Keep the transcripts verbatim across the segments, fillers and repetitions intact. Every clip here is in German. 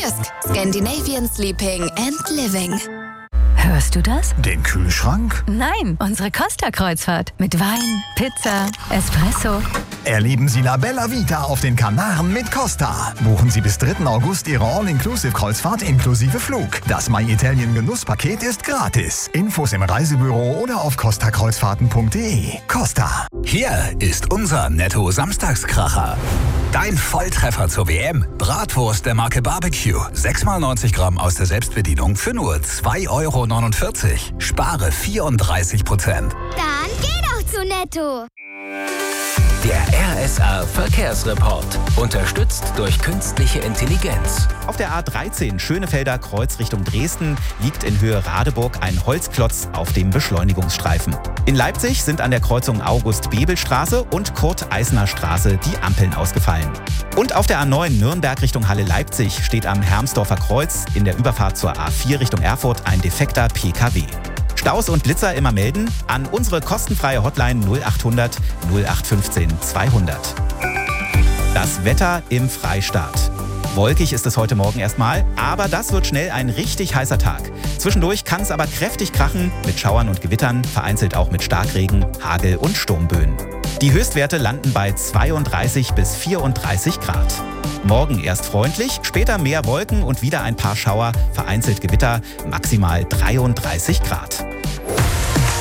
Jysk. Scandinavian Sleeping and Living. Hörst du das? Den Kühlschrank? Nein, unsere Costa-Kreuzfahrt. Mit Wein, Pizza, Espresso. Erleben Sie La Bella Vita auf den Kanaren mit Costa. Buchen Sie bis dritten August Ihre All-Inclusive-Kreuzfahrt inklusive Flug. Das My Italien Genusspaket ist gratis. Infos im Reisebüro oder auf costa kreuzfahrten punkt de. Costa. Hier ist unser Netto-Samstagskracher. Dein Volltreffer zur W M. Bratwurst der Marke Barbecue. sechs mal neunzig Gramm aus der Selbstbedienung für nur zwei Euro neunundvierzig. Spare vierunddreißig Prozent. Dann geh doch zu Netto. Der R S A Verkehrsreport. Unterstützt durch künstliche Intelligenz. Auf der A dreizehn Schönefelder Kreuz Richtung Dresden liegt in Höhe Radeburg ein Holzklotz auf dem Beschleunigungsstreifen. In Leipzig sind an der Kreuzung August-Bebel-Straße und Kurt-Eisner-Straße die Ampeln ausgefallen. Und auf der A neun Nürnberg Richtung Halle-Leipzig steht am Hermsdorfer Kreuz in der Überfahrt zur A vier Richtung Erfurt ein defekter P K W. Staus und Blitzer immer melden an unsere kostenfreie Hotline null achthundert null acht fünfzehn zweihundert. Das Wetter im Freistaat. Wolkig ist es heute Morgen erstmal, aber das wird schnell ein richtig heißer Tag. Zwischendurch kann es aber kräftig krachen mit Schauern und Gewittern, vereinzelt auch mit Starkregen, Hagel und Sturmböen. Die Höchstwerte landen bei zweiunddreißig bis vierunddreißig Grad. Morgen erst freundlich, später mehr Wolken und wieder ein paar Schauer, vereinzelt Gewitter, maximal dreiunddreißig Grad.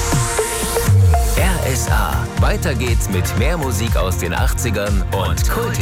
R S A. Weiter geht's mit mehr Musik aus den achtzigern und Kult.